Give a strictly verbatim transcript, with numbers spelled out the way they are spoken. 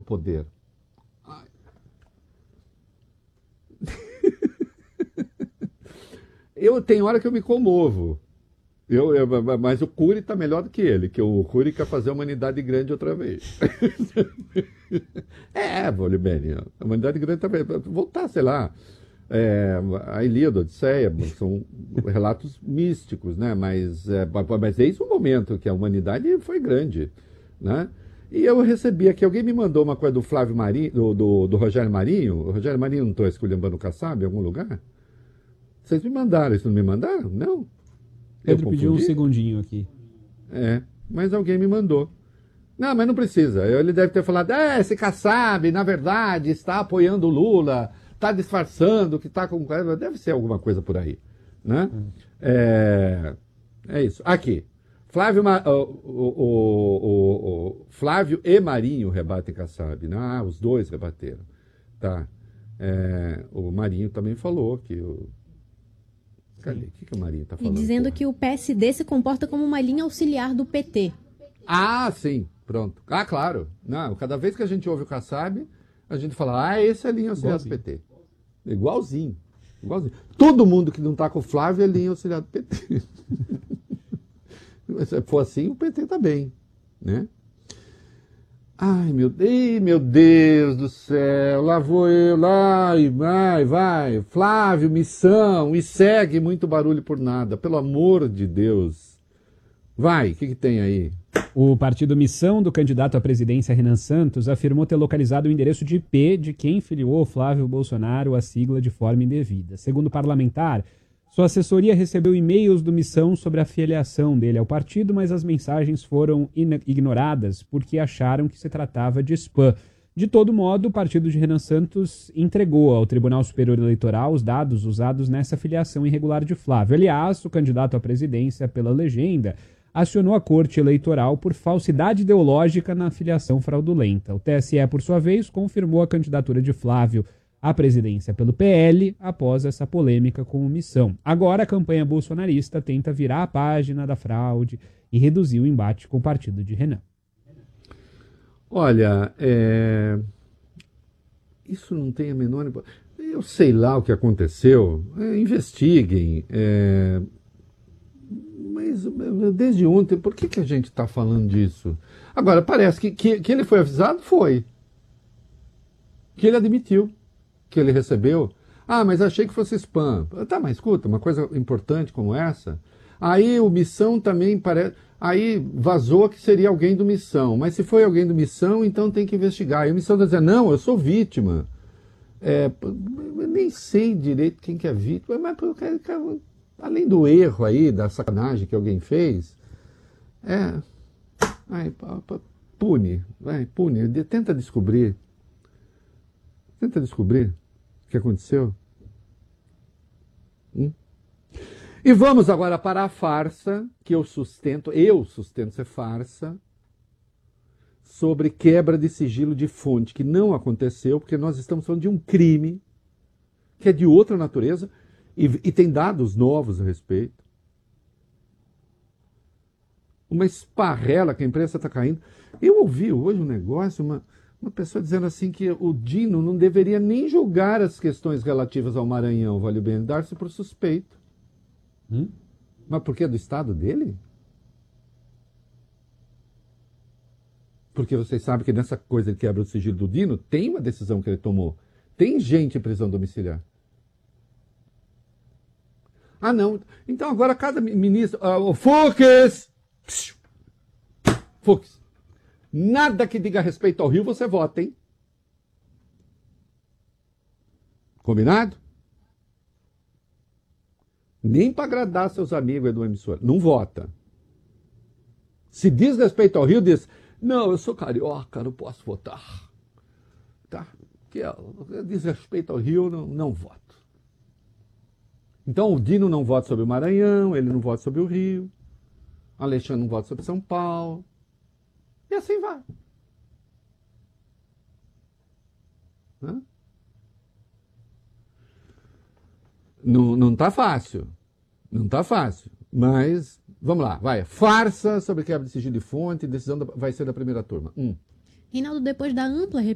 poder. Ai. Eu tenho hora que eu me comovo. Eu, eu, mas o Cury está melhor do que ele, que o Cury quer fazer a humanidade grande outra vez. é, Volibene, a humanidade grande também. Voltar, sei lá, é, a Ilíada, a Odisseia, são relatos místicos, né? Mas, é, mas eis o momento que a humanidade foi grande, né? E eu recebi aqui, alguém me mandou uma coisa do Flávio Marinho, do, do, do Rogério Marinho. O Rogério Marinho não estou esculhambando o Kassab em algum lugar? Vocês me mandaram, eles não me mandaram? Não. Pedro pediu um segundinho aqui. É, mas alguém me mandou. Não, mas não precisa. Ele deve ter falado, é, esse Kassab, na verdade, está apoiando o Lula, está disfarçando que está com... Deve ser alguma coisa por aí, né? Hum. É, é isso. Aqui. Flávio, o, o, o, o, Flávio e Marinho rebatem Kassab. Ah, os dois rebateram. Tá. É, o Marinho também falou que... O, Cadê? O que, que o Marinho está falando? E dizendo porra? que o P S D se comporta como uma linha auxiliar do P T. Ah, sim. Pronto. Ah, claro. Não, cada vez que a gente ouve o Kassab, a gente fala, ah, esse é a linha auxiliar Igualzinho. do P T. Igualzinho. Igualzinho. Todo mundo que não está com o Flávio é linha auxiliar do P T. Se for assim, o P T está bem, né? Ai, meu Deus, meu Deus do céu, lá vou eu, lá, e vai, vai, Flávio, missão, e segue muito barulho por nada, pelo amor de Deus. Vai, o que, que tem aí? O partido Missão do candidato à presidência Renan Santos afirmou ter localizado o endereço de I P de quem filiou Flávio Bolsonaro à sigla de forma indevida. Segundo o parlamentar, sua assessoria recebeu e-mails do Missão sobre a filiação dele ao partido, mas as mensagens foram ignoradas porque acharam que se tratava de spam. De todo modo, o partido de Renan Santos entregou ao Tribunal Superior Eleitoral os dados usados nessa filiação irregular de Flávio. Aliás, o candidato à presidência, pela legenda, acionou a Corte Eleitoral por falsidade ideológica na filiação fraudulenta. O T S E, por sua vez, confirmou a candidatura de Flávio à presidência pelo P L após essa polêmica com o Missão. Agora a campanha bolsonarista tenta virar a página da fraude e reduzir o embate com o partido de Renan. Olha, é... isso não tem a menor... Eu sei lá o que aconteceu, é, investiguem, é... mas desde ontem, por que, que a gente está falando disso? Agora, parece que, que, que ele foi avisado, foi. Que ele admitiu que ele recebeu. Ah, mas achei que fosse spam. Tá, mas escuta, uma coisa importante como essa. Aí o Missão também parece... Aí vazou que seria alguém do Missão. Mas se foi alguém do Missão, então tem que investigar. E o Missão está dizendo, não, eu sou vítima. É, eu nem sei direito quem que é vítima, mas além do erro aí, da sacanagem que alguém fez, é... Ai, pune, vai, pune, tenta descobrir. Tenta descobrir o que aconteceu. Hum? E vamos agora para a farsa que eu sustento, eu sustento ser farsa, sobre quebra de sigilo de fonte, que não aconteceu, porque nós estamos falando de um crime que é de outra natureza e, e tem dados novos a respeito. Uma esparrela que a imprensa está caindo. Eu ouvi hoje um negócio, uma... Uma pessoa dizendo assim que o Dino não deveria nem julgar as questões relativas ao Maranhão, vale bem, dar-se por suspeito. Hum? Mas por que é do estado dele? Porque vocês sabem que nessa coisa de quebra do sigilo do Dino, tem uma decisão que ele tomou. Tem gente em prisão domiciliar. Ah, não. Então agora cada ministro... Uh, Fux! Fux! Nada que diga respeito ao Rio você vota, hein? Combinado? Nem para agradar seus amigos do emissor. Não vota. Se diz respeito ao Rio, diz, não, eu sou carioca, não posso votar. Tá? Que é, diz respeito ao Rio, não, não voto. Então o Dino não vota sobre o Maranhão, ele não vota sobre o Rio, Alexandre não vota sobre São Paulo. E assim vai. Hã? Não, não tá fácil. Não tá fácil. Mas, vamos lá, vai. Farsa sobre quebra de sigilo de fonte, decisão da, vai ser da primeira turma. Um. Reinaldo, depois da ampla